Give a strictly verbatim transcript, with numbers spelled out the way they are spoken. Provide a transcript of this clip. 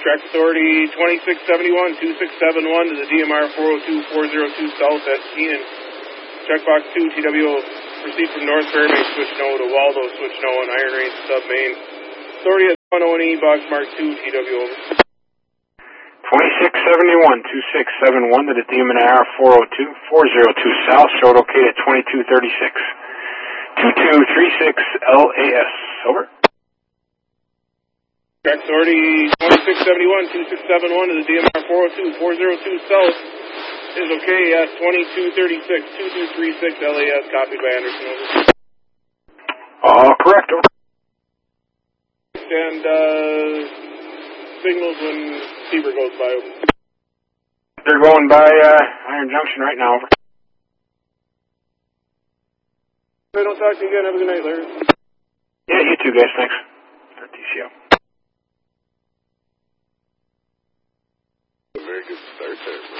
Track Authority twenty-six seventy-one, two six seven one to the D M R four oh two, four oh two South at Keenan. Checkbox two, T W O, proceed from North Fairbanks, switch no to Waldo, switch no on Iron Range, sub main. Authority at one oh E, box mark two, T W O. twenty-six seventy-one, two six seven one to the D M R four oh two, four oh two South, showed okay at twenty-two thirty-six. two two three six L A S, over. Track Authority twenty-six seventy-one, two six seven one to the D M R four oh two, four oh two South is okay at twenty-two thirty-six, two two three six L A S, copied by Anderson, over. All correct, over. And uh, signals when Seaver goes by, over. They're going by uh, Iron Junction right now, over. If I don't talk to you again, have a good night, Larry. Yeah, you too, guys, thanks. R T C O. A very good start there.